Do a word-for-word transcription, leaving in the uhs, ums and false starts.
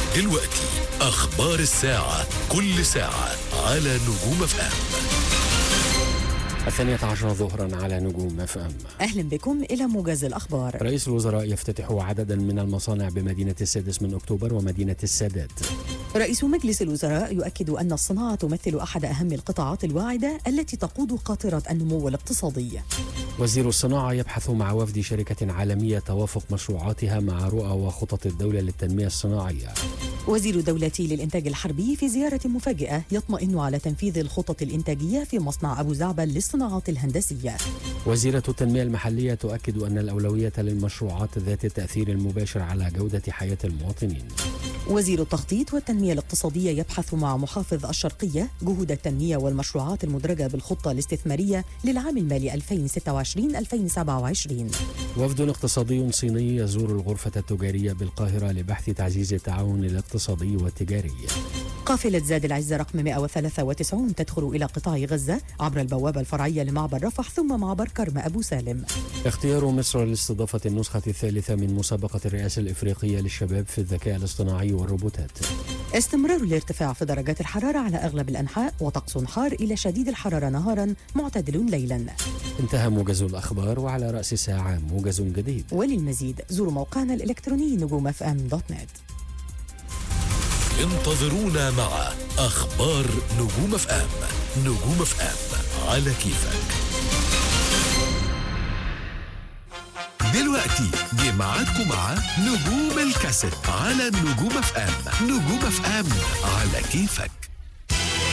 دلوقتي أخبار الساعة، كل ساعة على نجوم اف ام. الثانية عشرة ظهرا على نجوم اف ام. أهلا بكم إلى موجز الأخبار. رئيس الوزراء يفتتح عددا من المصانع بمدينة السادس من أكتوبر ومدينة السادات. رئيس مجلس الوزراء يؤكد أن الصناعة تمثل أحد أهم القطاعات الواعدة التي تقود قاطرة النمو الاقتصادي. وزير الصناعة يبحث مع وفد شركة عالمية توافق مشروعاتها مع رؤى وخطط الدولة للتنمية الصناعية. وزير دولتي للإنتاج الحربي في زيارة مفاجئة يطمئن على تنفيذ الخطط الإنتاجية في مصنع أبو زعبل للصناعات الهندسية. وزيرة التنمية المحلية تؤكد أن الأولوية للمشروعات ذات التأثير المباشر على جودة حياة المواطنين. وزير التخطيط والتنمية الاقتصادية يبحث مع محافظ الشرقية جهود التنمية والمشروعات المدرجة بالخطة الاستثمارية للعام المالي ألفين وستة وعشرين ألفين وسبعة وعشرين. وفد اقتصادي صيني يزور الغرفة التجارية بالقاهرة لبحث تعزيز التعاون الاقتصادي والتجاري. قافلة زاد العزة رقم مئة وثلاثة وتسعين تدخل إلى قطاع غزة عبر البوابة الفرعية لمعبر رفح ثم معبر كرم أبو سالم. اختيار مصر لاستضافة النسخة الثالثة من مسابقة الرئاسة الإفريقية للشباب في الذكاء الاصطناعي والروبوتات. استمرار الارتفاع في درجات الحرارة على أغلب الأنحاء وطقس حار إلى شديد الحرارة نهارا معتدل ليلا. انتهى موجز الأخبار، وعلى رأس الساعة موجز جديد. وللمزيد زوروا موقعنا الإلكتروني نجوم اف ام دوت نت. انتظرونا مع أخبار نجوم اف ام. نجوم اف ام على كيفك. دلوقتي جه ميعادكم مع نجوم الكاسيت على نجوم اف ام. نجوم اف ام على كيفك.